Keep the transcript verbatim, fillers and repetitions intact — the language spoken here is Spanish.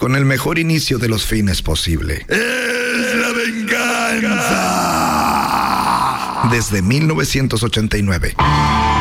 con el mejor inicio de los fines posible. ¡Es la venganza! Desde mil novecientos ochenta y nueve.